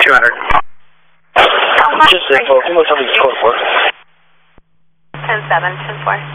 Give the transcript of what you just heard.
200. Just info. Can you tell me the code for? 10-7, 10-4.